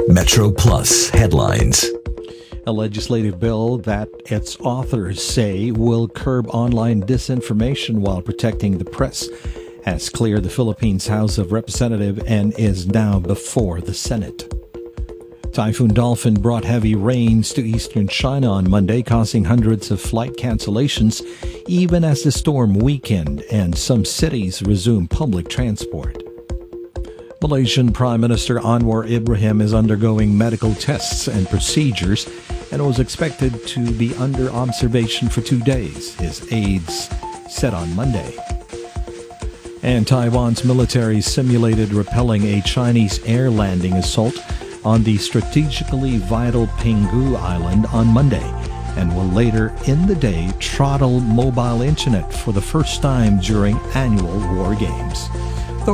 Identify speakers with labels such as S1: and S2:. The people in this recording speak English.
S1: Metro Plus headlines.
S2: A legislative bill that its authors say will curb online disinformation while protecting the press has cleared the Philippines House of Representatives and is now before the Senate. Typhoon Dolphin brought heavy rains to eastern China on Monday, causing hundreds of flight cancellations, even as the storm weakened and some cities resumed public transport. Malaysian Prime Minister Anwar Ibrahim is undergoing medical tests and procedures and was expected to be under observation for 2 days, his aides said on Monday. And Taiwan's military simulated repelling a Chinese air landing assault on the strategically vital Penghu Island on Monday and will later in the day throttle mobile internet for the first time during annual war games.